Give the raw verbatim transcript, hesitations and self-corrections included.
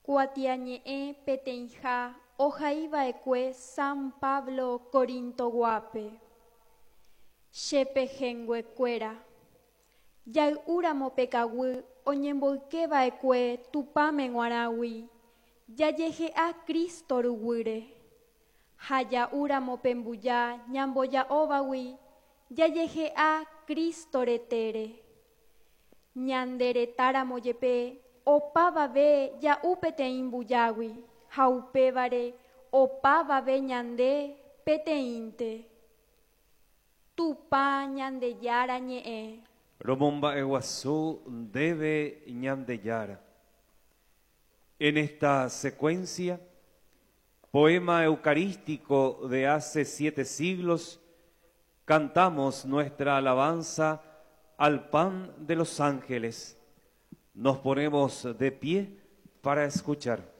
Cuatiañe peteija ojaiva ecue San Pablo Corinto guape. Shepejengue cuera. Yay uramo pecahui oñemboikeva ecue tupame guarawi. Yayeje a Cristo ruguire. Haya uramo pembuya ñamboya obawi. Yayeje a Cristo retere. Ñandere táramo yepe opava ve ya upete imbuyawi. Jaupevare opava ve ñande peteinte. Tupa ñande yara ñe'e. Romomba Eguazú debe ñandeyara. En esta secuencia, poema eucarístico de hace siete siglos, cantamos nuestra alabanza al pan de los ángeles. Nos ponemos de pie para escuchar.